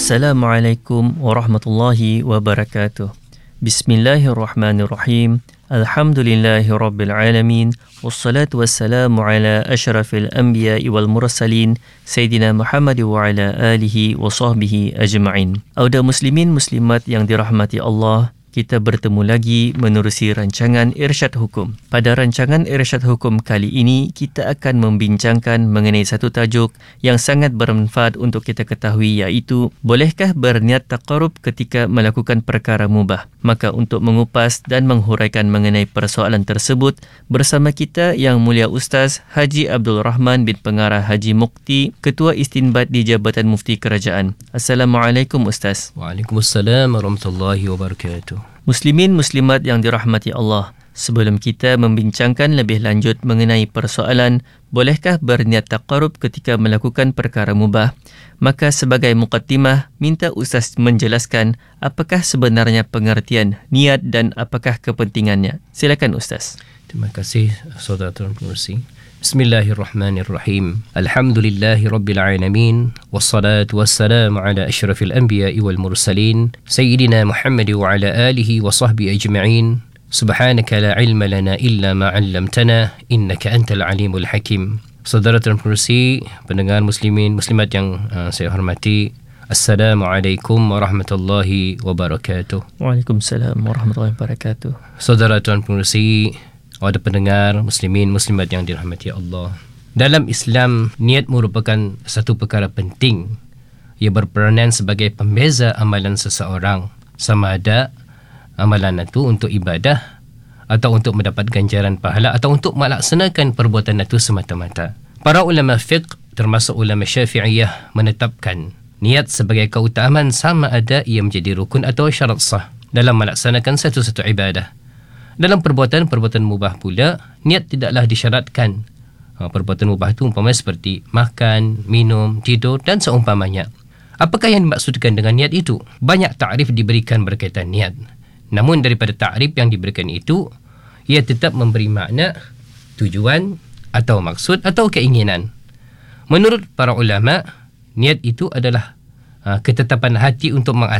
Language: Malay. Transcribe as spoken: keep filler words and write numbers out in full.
Assalamualaikum warahmatullahi wabarakatuh. Bismillahirrahmanirrahim. Alhamdulillahi rabbil alamin. Wassalatu wassalamu ala asyrafil anbiya'i wal mursalin Sayyidina Muhammad wa ala alihi wa sahbihi ajma'in. Auda muslimin muslimat yang dirahmati Allah, kita bertemu lagi menerusi rancangan Irsyad Hukum. Pada rancangan Irsyad Hukum kali ini, kita akan membincangkan mengenai satu tajuk yang sangat bermanfaat untuk kita ketahui, iaitu bolehkah berniat taqarrub ketika melakukan perkara mubah? Maka untuk mengupas dan menghuraikan mengenai persoalan tersebut, bersama kita Yang Mulia Ustaz Haji Abdul Rahman bin Pengarah Haji Mukti, Ketua Istinbat di Jabatan Mufti Kerajaan. Assalamualaikum Ustaz. Waalaikumsalam warahmatullahi wabarakatuh. Muslimin muslimat yang dirahmati Allah, sebelum kita membincangkan lebih lanjut mengenai persoalan bolehkah berniat taqarrub ketika melakukan perkara mubah, maka sebagai muqaddimah minta Ustaz menjelaskan apakah sebenarnya pengertian niat dan apakah kepentingannya. Silakan Ustaz. Terima kasih saudara Tuan Pengerusi. Bismillahirrahmanirrahim. Alhamdulillahi rabbil alamin. Wassalatu wassalamu ala asyrafil anbiya'i wal mursalin Sayyidina Muhammad wa ala alihi wa sahbihi ajma'in. Subhanaka la ilma lana illa ma 'allamtana innaka antal alimul hakim. Saudara Tuan Pengerusi, pendengar muslimin muslimat yang uh, saya hormati, Assalamualaikum warahmatullahi wabarakatuh. Waalaikumsalam warahmatullahi wabarakatuh. Saudara Tuan Pengerusi, ada pendengar muslimin muslimat yang dirahmati Allah. Dalam Islam, niat merupakan satu perkara penting. Ia berperanan sebagai pembeza amalan seseorang, sama ada amalan itu untuk ibadah atau untuk mendapat ganjaran pahala atau untuk melaksanakan perbuatan itu semata-mata. Para ulama fiqh termasuk ulama Syafi'iyah menetapkan niat sebagai keutamaan sama ada ia menjadi rukun atau syarat sah dalam melaksanakan satu-satu ibadah. Dalam perbuatan-perbuatan mubah pula, niat tidaklah disyaratkan. Ha, perbuatan mubah itu umpamanya seperti makan, minum, tidur dan seumpamanya. Apakah yang dimaksudkan dengan niat itu? Banyak takrif diberikan berkaitan niat. Namun daripada takrif yang diberikan itu, ia tetap memberi makna tujuan atau maksud atau keinginan. Menurut para ulama, niat itu adalah ha, ketetapan hati untuk mengasah